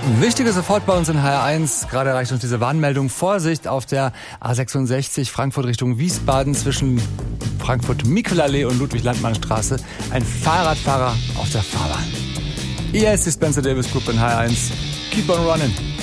Wichtiges sofort bei uns in HR1. Gerade erreicht uns diese Warnmeldung. Vorsicht auf der A66 Frankfurt Richtung Wiesbaden zwischen Frankfurt-Mikulallee und Ludwig-Landmann-Straße. Ein Fahrradfahrer auf der Fahrbahn. Hier ist die Spencer Davis Group in HR1. Keep on running.